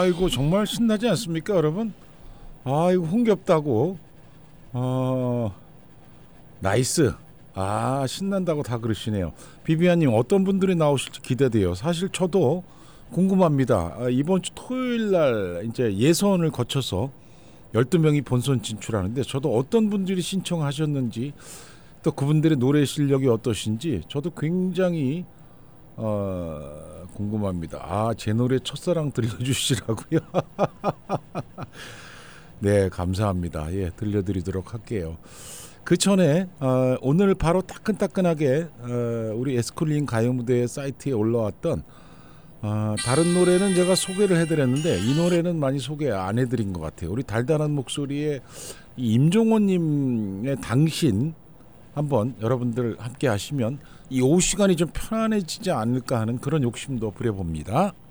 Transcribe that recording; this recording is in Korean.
이거 정말 신나지 않습니까, 여러분? 이거 흥겹다고. 나이스. 신난다고 다 그러시네요. 비비안님, 어떤 분들이 나오실지 기대돼요. 사실 저도 궁금합니다. 이번 주 토요일 날 이제 예선을 거쳐서 12명이 본선 진출하는데, 저도 어떤 분들이 신청하셨는지, 또 그분들의 노래 실력이 어떠신지 저도 굉장히 궁금합니다. 제 노래 첫사랑 들려주시라고요. 네, 감사합니다. 예, 들려드리도록 할게요. 그 전에 오늘 바로 따끈따끈하게 우리 에스쿨링 가요무대 사이트에 올라왔던 다른 노래는 제가 소개를 해드렸는데, 이 노래는 많이 소개 안 해드린 것 같아요. 우리 달달한 목소리의 임종호님의 당신 한번 여러분들 함께 하시면 이 오후 시간이 좀 편안해지지 않을까 하는 그런 욕심도 부려봅니다.